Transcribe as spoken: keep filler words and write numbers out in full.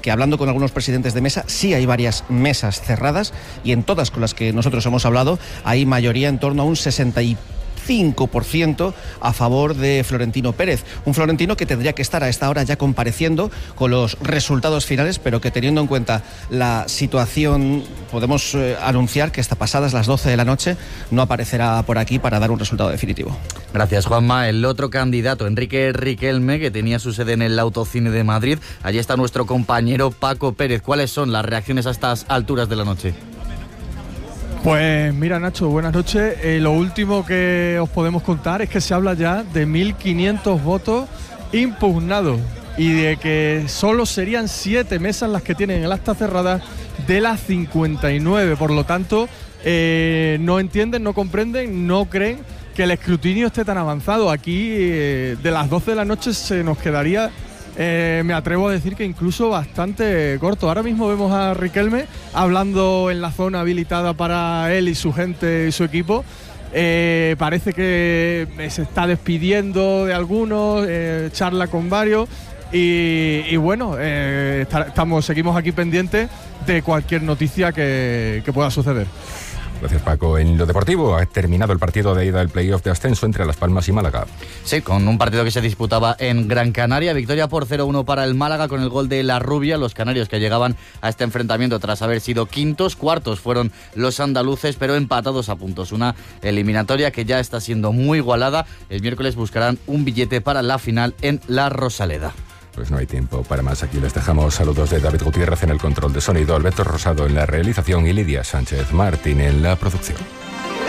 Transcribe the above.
que hablando con algunos presidentes de mesa, sí hay varias mesas cerradas y en todas con las que nosotros hemos hablado hay mayoría en torno a un sesenta y cinco por ciento a favor de Florentino Pérez. Un Florentino que tendría que estar a esta hora ya compareciendo con los resultados finales, pero que teniendo en cuenta la situación podemos eh, anunciar que hasta pasadas las doce de la noche no aparecerá por aquí para dar un resultado definitivo. Gracias, Juanma. El otro candidato, Enrique Riquelme, que tenía su sede en el Autocine de Madrid. Allí está nuestro compañero Paco Pérez. ¿Cuáles son las reacciones a estas alturas de la noche? Pues mira, Nacho, buenas noches. Eh, lo último que os podemos contar es que se habla ya de mil quinientos votos impugnados y de que solo serían siete mesas las que tienen el acta cerrada de las cincuenta y nueve. Por lo tanto, eh, no entienden, no comprenden, no creen que el escrutinio esté tan avanzado. Aquí, eh, de las doce de la noche se nos quedaría... Eh, me atrevo a decir que incluso bastante corto. Ahora mismo vemos a Riquelme hablando en la zona habilitada para él y su gente y su equipo. Eh, parece que se está despidiendo de algunos, eh, charla con varios y, y bueno, eh, estamos, seguimos aquí pendientes de cualquier noticia que, que pueda suceder. Gracias, Paco. En lo deportivo, ha terminado el partido de ida del playoff de ascenso entre Las Palmas y Málaga. Sí, con un partido que se disputaba en Gran Canaria. Victoria por cero uno para el Málaga con el gol de La Rubia. Los canarios que llegaban a este enfrentamiento tras haber sido quintos. Cuartos fueron los andaluces, pero empatados a puntos. Una eliminatoria que ya está siendo muy igualada. El miércoles buscarán un billete para la final en La Rosaleda. Pues no hay tiempo para más. Aquí les dejamos saludos de David Gutiérrez en el control de sonido, Alberto Rosado en la realización y Lidia Sánchez Martín en la producción.